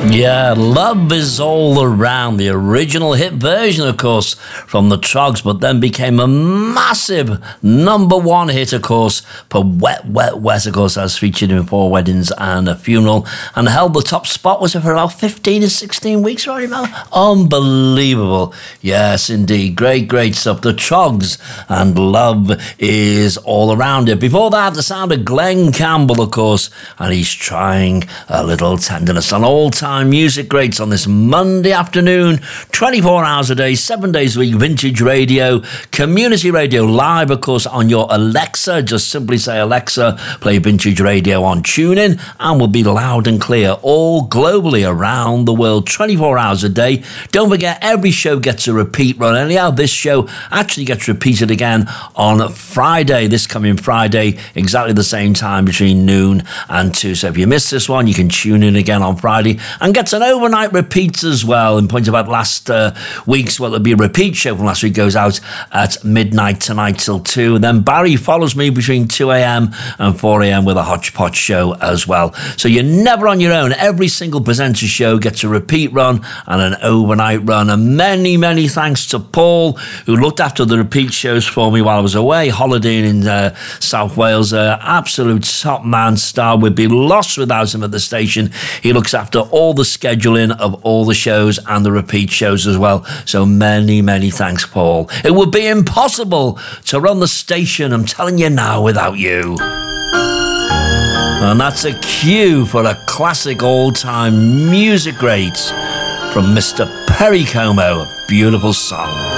Yeah, Love Is All Around, the original hit version, of course, from the Troggs, but then became a massive number one hit, of course, for Wet, Wet, Wet, of course, as featured in 4 Weddings and a Funeral, and held the top spot, was it for about 15 or 16 weeks, right? Unbelievable. Yes, indeed. Great, great stuff. The Troggs and Love Is All Around It. Before that, the sound of Glenn Campbell, of course, and He's Trying a Little Tenderness. On all-time music greats on this Monday afternoon, 24 hours a day, 7 days a week, vintage radio, community radio, live, of course, on your Alexa. Just simply say, Alexa, play vintage radio on TuneIn, and we'll be loud and clear all globally around the world, 24 hours a day. Don't forget, every show gets a repeat run. Anyhow, this show actually gets repeated again on Friday, this coming Friday, exactly the same time between noon and 2. So if you missed this one, you can tune in again on Friday and gets an overnight repeat as well. In point about last week's, well, there'll be a repeat show from last week, goes out at midnight tonight till 2. And then Barry follows me between 2 a.m. and 4 a.m. with a hodgepodge show as well. So you're never on your own. Every single presenter show gets a repeat run and an overnight run. And many, many thanks to Paul, who looked after the repeat shows for me while I was away, holidaying in South Wales. Absolute top man star. We'd be lost without him at the station. He looks after all the scheduling of all the shows and the repeat shows as well. So many, many thanks, Paul. It would be impossible to run the station, I'm telling you now, without you. And that's a cue for a classic all-time music great from Mr. Perry Como. A beautiful song.